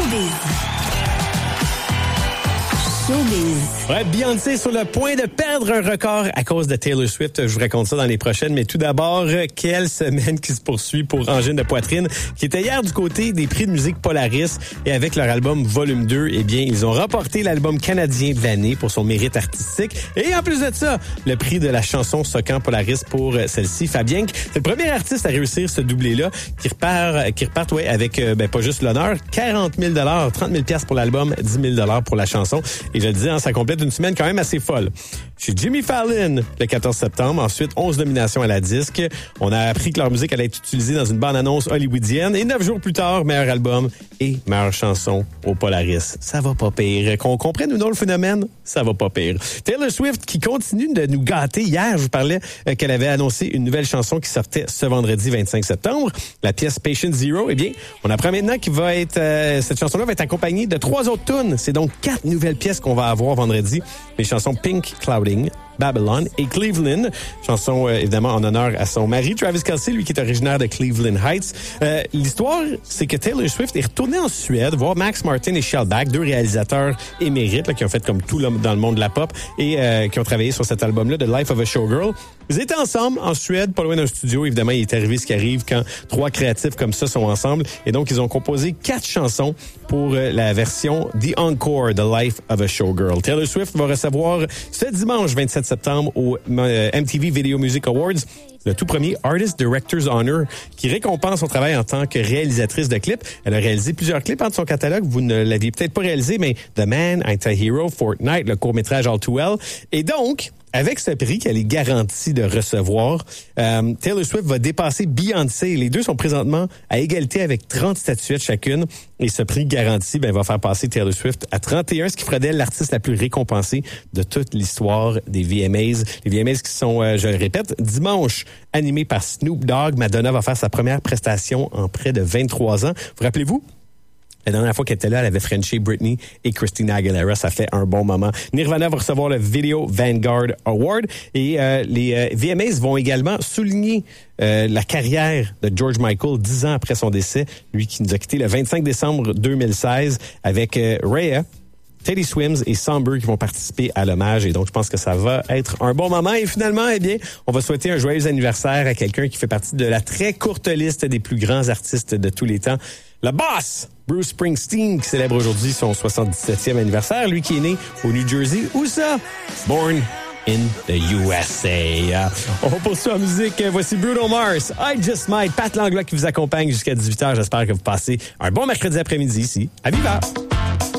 Ouais, Beyoncé sur le point de perdre un record à cause de Taylor Swift. Je vous raconte ça dans les prochaines. Mais tout d'abord, quelle semaine qui se poursuit pour Angine de Poitrine, qui était hier du côté des prix de musique Polaris. Et avec leur album Volume 2, eh bien, ils ont remporté l'album canadien de l'année pour son mérite artistique. Et en plus de ça, le prix de la chanson Socan Polaris pour celle-ci, Fabien. C'est le premier artiste à réussir ce doublé-là, qui repart avec pas juste l'honneur, 40 000 30 000 pour l'album, 10 000 pour la chanson. Et je le dis, ça complète une semaine quand même assez folle. Chez Jimmy Fallon, le 14 septembre. Ensuite, 11 nominations à la disque. On a appris que leur musique allait être utilisée dans une bande-annonce hollywoodienne. Et 9 jours plus tard, meilleur album et meilleure chanson au Polaris. Ça va pas pire. Qu'on comprenne ou non le phénomène, ça va pas pire. Taylor Swift qui continue de nous gâter. Hier, je vous parlais qu'elle avait annoncé une nouvelle chanson qui sortait ce vendredi 25 septembre. La pièce Patient Zero. Eh bien, on apprend maintenant qu'il va être cette chanson-là va être accompagnée de 3 autres tunes. C'est donc 4 nouvelles pièces qu'on va avoir vendredi. Les chansons Pink Clouding, Babylon et Cleveland. Chanson, évidemment, en honneur à son mari, Travis Kelce, lui qui est originaire de Cleveland Heights. L'histoire, c'est que Taylor Swift est retournée en Suède voir Max Martin et Shellback, 2 réalisateurs émérites là, qui ont fait comme tout dans le monde de la pop et qui ont travaillé sur cet album-là, The Life of a Showgirl. Ils étaient ensemble en Suède, pas loin d'un studio. Évidemment, il est arrivé ce qui arrive quand 3 créatifs comme ça sont ensemble. Et donc, ils ont composé 4 chansons pour la version The Encore, The Life of a Showgirl. Taylor Swift va recevoir ce dimanche 27 septembre au MTV Video Music Awards le tout premier Artist Director's Honor qui récompense son travail en tant que réalisatrice de clips. Elle a réalisé plusieurs clips de son catalogue. Vous ne l'aviez peut-être pas réalisé, mais The Man, Anti-Hero, Fortnite, le court-métrage All Too Well. Et donc, avec ce prix qu'elle est garantie de recevoir, Taylor Swift va dépasser Beyoncé. Les deux sont présentement à égalité avec 30 statuettes chacune. Et ce prix garanti va faire passer Taylor Swift à 31, ce qui ferait d'elle l'artiste la plus récompensée de toute l'histoire des VMAs. Les VMAs qui sont, je le répète, dimanche, animés par Snoop Dogg. Madonna va faire sa première prestation en près de 23 ans. Vous rappelez-vous? La dernière fois qu'elle était là, elle avait frenché Britney et Christina Aguilera. Ça fait un bon moment. Nirvana va recevoir le Video Vanguard Award. Et les VMAs vont également souligner la carrière de George Michael 10 ans après son décès. Lui qui nous a quitté le 25 décembre 2016 avec Rhea, Teddy Swims et Somber qui vont participer à l'hommage. Et donc, je pense que ça va être un bon moment. Et finalement, eh bien, on va souhaiter un joyeux anniversaire à quelqu'un qui fait partie de la très courte liste des plus grands artistes de tous les temps. Le boss, Bruce Springsteen, qui célèbre aujourd'hui son 77e anniversaire. Lui qui est né au New Jersey. Où ça? Born in the USA. On poursuit en musique. Voici Bruno Mars, I Just Might. Pat Langlois qui vous accompagne jusqu'à 18h. J'espère que vous passez un bon mercredi après-midi ici à Viva.